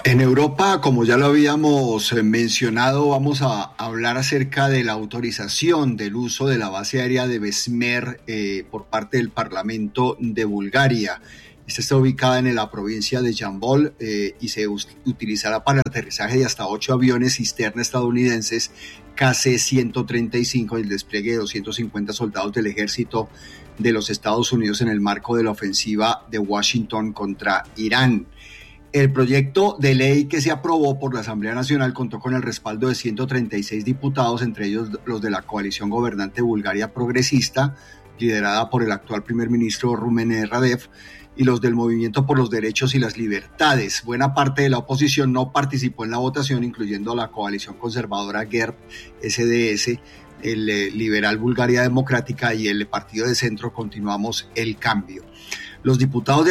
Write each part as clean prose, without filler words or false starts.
En Europa, como ya lo habíamos mencionado, vamos a hablar acerca de la autorización del uso de la base aérea de Besmer por parte del Parlamento de Bulgaria. Esta está ubicada en la provincia de Yambol y se utilizará para el aterrizaje de hasta 8 aviones cisterna estadounidenses KC-135 y el despliegue de 250 soldados del ejército de los Estados Unidos en el marco de la ofensiva de Washington contra Irán. El proyecto de ley que se aprobó por la Asamblea Nacional contó con el respaldo de 136 diputados, entre ellos los de la coalición gobernante Bulgaria Progresista, liderada por el actual primer ministro Rumen Radev, y los del Movimiento por los Derechos y las Libertades. Buena parte de la oposición no participó en la votación, incluyendo la coalición conservadora GERB, SDS, el Liberal Bulgaria Democrática y el Partido de Centro Continuamos el Cambio. Los diputados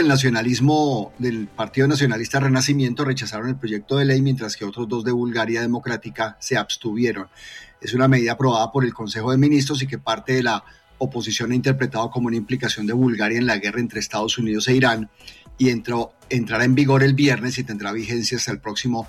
del Partido Nacionalista Renacimiento rechazaron el proyecto de ley, mientras que otros dos de Bulgaria Democrática se abstuvieron. Es una medida aprobada por el Consejo de Ministros y que parte de la oposición ha interpretado como una implicación de Bulgaria en la guerra entre Estados Unidos e Irán, y entrará en vigor el viernes y tendrá vigencia hasta el próximo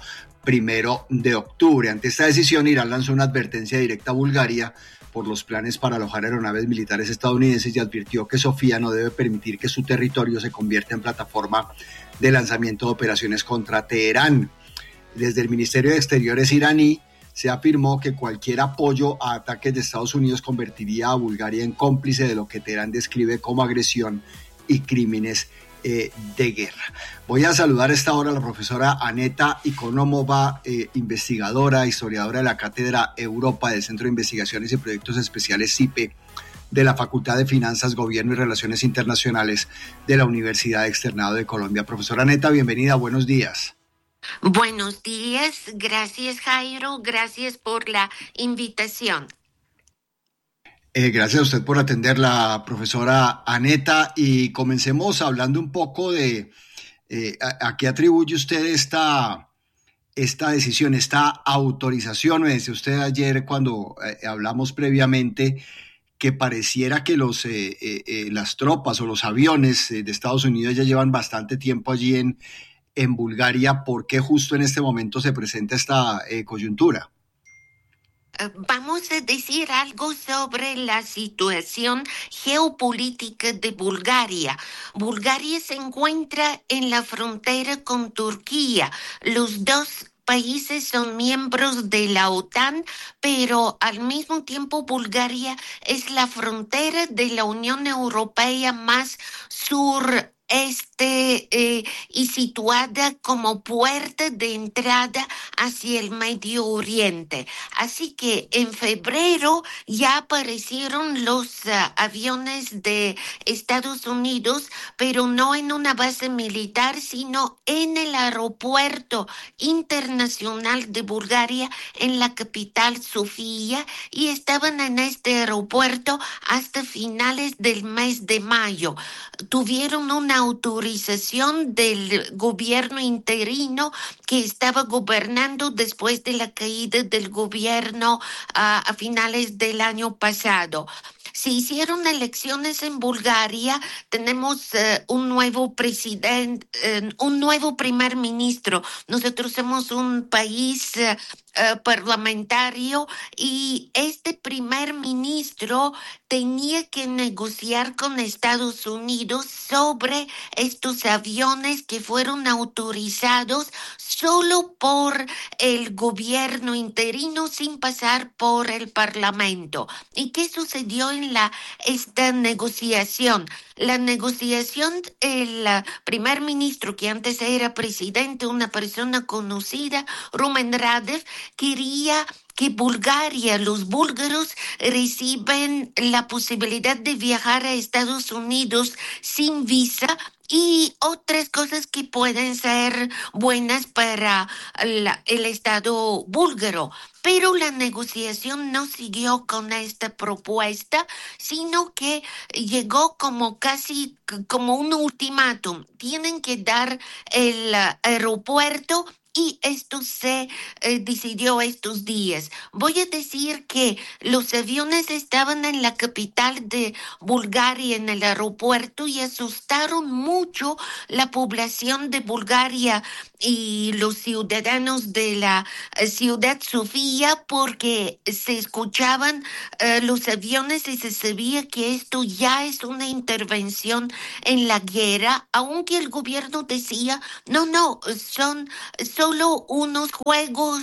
1 de octubre. Ante esta decisión, Irán lanzó una advertencia directa a Bulgaria por los planes para alojar aeronaves militares estadounidenses y advirtió que Sofía no debe permitir que su territorio se convierta en plataforma de lanzamiento de operaciones contra Teherán. Desde el Ministerio de Exteriores iraní se afirmó que cualquier apoyo a ataques de Estados Unidos convertiría a Bulgaria en cómplice de lo que Teherán describe como agresión y crímenes de guerra. Voy a saludar a esta hora a la profesora Aneta Ikonomova, investigadora, historiadora de la Cátedra Europa del Centro de Investigaciones y Proyectos Especiales CIPE de la Facultad de Finanzas, Gobierno y Relaciones Internacionales de la Universidad Externado de Colombia. Profesora Aneta, bienvenida, buenos días. Buenos días, gracias Jairo, gracias por la invitación. Gracias a usted por atender, la profesora Aneta, y comencemos hablando un poco de a qué atribuye usted esta decisión, esta autorización. Me decía usted ayer cuando hablamos previamente que pareciera que las tropas o los aviones de Estados Unidos ya llevan bastante tiempo allí en Bulgaria. ¿Por qué justo en este momento se presenta esta coyuntura? Vamos a decir algo sobre la situación geopolítica de Bulgaria. Bulgaria se encuentra en la frontera con Turquía. Los dos países son miembros de la OTAN, pero al mismo tiempo Bulgaria es la frontera de la Unión Europea más y situada como puerta de entrada hacia el Medio Oriente. Así que en febrero ya aparecieron los aviones de Estados Unidos, pero no en una base militar, sino en el aeropuerto internacional de Bulgaria, en la capital Sofía, y estaban en este aeropuerto hasta finales del mes de mayo. Tuvieron una autorización del gobierno interino que estaba gobernando después de la caída del gobierno a finales del año pasado. Se hicieron elecciones en Bulgaria, tenemos un nuevo presidente, un nuevo primer ministro. Nosotros somos un país parlamentario y este primer ministro tenía que negociar con Estados Unidos sobre estos aviones que fueron autorizados solo por el gobierno interino sin pasar por el Parlamento. ¿Y qué sucedió en esta negociación? La negociación, el primer ministro, que antes era presidente, una persona conocida, Rumen Radev, quería que Bulgaria, los búlgaros, reciben la posibilidad de viajar a Estados Unidos sin visa y otras cosas que pueden ser buenas para el Estado búlgaro. Pero la negociación no siguió con esta propuesta, sino que llegó casi como un ultimátum. Tienen que dar el aeropuerto y esto se decidió estos días. Voy a decir que los aviones estaban en la capital de Bulgaria, en el aeropuerto, y asustaron mucho la población de Bulgaria y los ciudadanos de la ciudad Sofía, porque se escuchaban los aviones y se sabía que esto ya es una intervención en la guerra, aunque el gobierno decía, no, no, son solo unos juegos,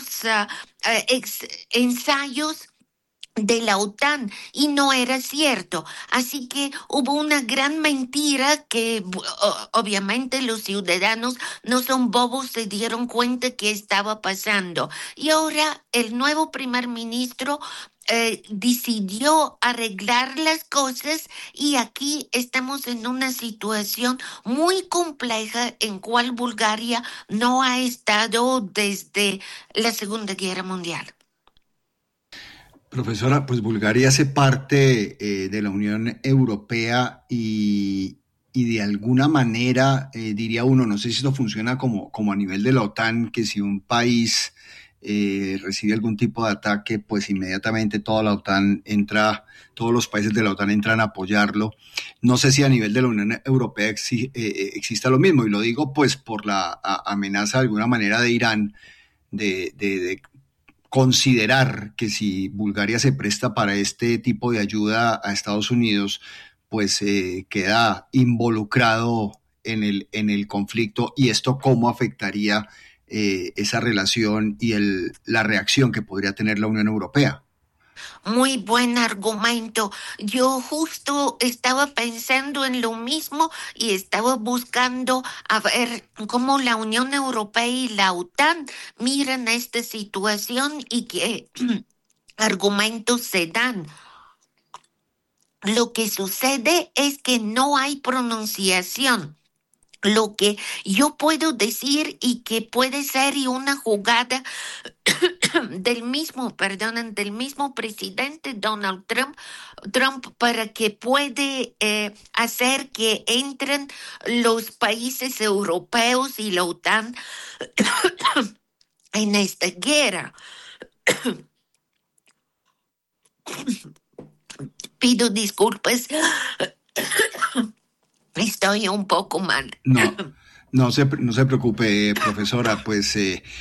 ensayos de la OTAN, y no era cierto. Así que hubo una gran mentira que obviamente los ciudadanos no son bobos, se dieron cuenta que estaba pasando. Y ahora el nuevo primer ministro decidió arreglar las cosas, y aquí estamos en una situación muy compleja en cual Bulgaria no ha estado desde la Segunda Guerra Mundial. Profesora, pues Bulgaria hace parte de la Unión Europea y de alguna manera, diría uno, no sé si esto funciona como a nivel de la OTAN, que si un país recibe algún tipo de ataque, pues inmediatamente toda la OTAN entra, todos los países de la OTAN entran a apoyarlo. No sé si a nivel de la Unión Europea exista lo mismo, y lo digo pues por la amenaza de alguna manera de Irán de considerar que si Bulgaria se presta para este tipo de ayuda a Estados Unidos, pues queda involucrado en el conflicto, y esto cómo afectaría esa relación y la reacción que podría tener la Unión Europea. Muy buen argumento. Yo justo estaba pensando en lo mismo y estaba buscando a ver cómo la Unión Europea y la OTAN miran esta situación y qué argumentos se dan. Lo que sucede es que no hay pronunciación. Lo que yo puedo decir, y que puede ser y una jugada del mismo presidente Donald Trump, para que puede hacer que entren los países europeos y la OTAN en esta guerra. Pido disculpas. Estoy un poco mal. No se preocupe, profesora, pues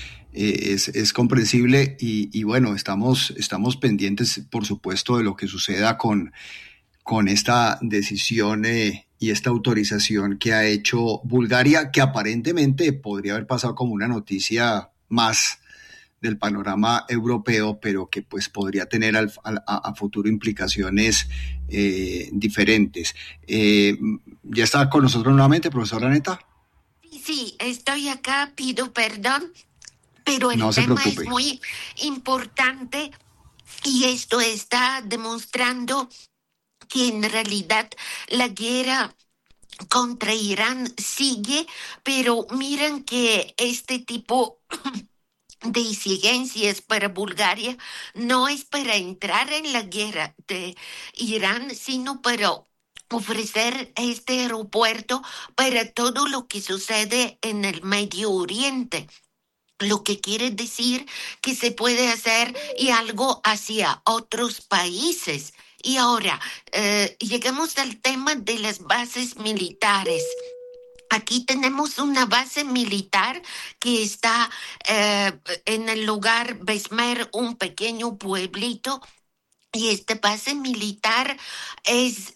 es comprensible, y bueno, estamos pendientes, por supuesto, de lo que suceda con esta decisión y esta autorización que ha hecho Bulgaria, que aparentemente podría haber pasado como una noticia más del panorama europeo, pero que pues podría tener a futuro implicaciones diferentes. ¿Ya está con nosotros nuevamente, profesora Neta? Sí, estoy acá, pido perdón, pero el No se tema preocupe. es muy importante, y esto está demostrando que en realidad la guerra contra Irán sigue, pero miren que este tipo de exigencias para Bulgaria no es para entrar en la guerra de Irán, sino para ofrecer este aeropuerto para todo lo que sucede en el Medio Oriente. Lo que quiere decir que se puede hacer y algo hacia otros países. Y ahora, llegamos al tema de las bases militares. Aquí tenemos una base militar que está en el lugar Besmer, un pequeño pueblito. Y esta base militar es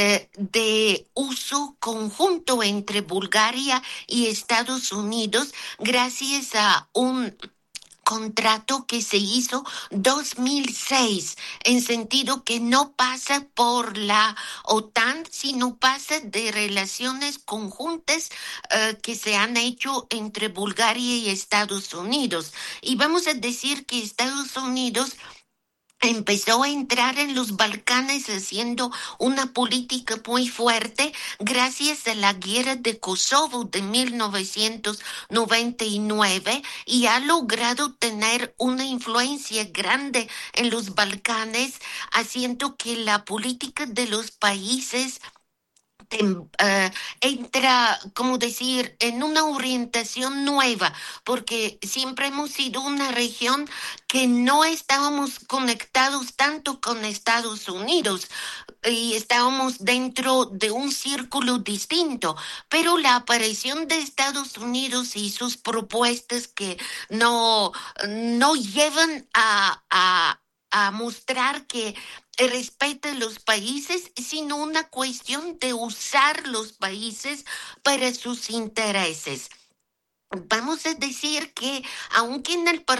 de uso conjunto entre Bulgaria y Estados Unidos, gracias a un contrato que se hizo 2006, en sentido que no pasa por la OTAN, sino pasa de relaciones conjuntas que se han hecho entre Bulgaria y Estados Unidos. Y vamos a decir que Estados Unidos empezó a entrar en los Balcanes haciendo una política muy fuerte gracias a la guerra de Kosovo de 1999, y ha logrado tener una influencia grande en los Balcanes, haciendo que la política de los países entra, como decir, en una orientación nueva, porque siempre hemos sido una región que no estábamos conectados tanto con Estados Unidos y estábamos dentro de un círculo distinto, pero la aparición de Estados Unidos y sus propuestas que no, no llevan a mostrar que respeta los países, sino una cuestión de usar los países para sus intereses. Vamos a decir que, aunque en el